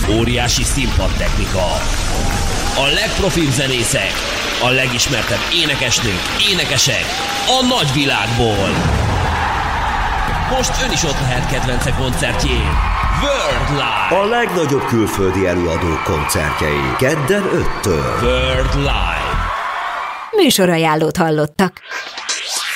Óriási színpadtechnika, a legprofibb zenészek, a legismertebb énekesnők, énekesek a nagyvilágból. Most ön is ott lehet kedvence koncertjén. World Live. A legnagyobb külföldi előadók koncertjei. Kedden 5-től. World Live. Műsorajánlót hallottak.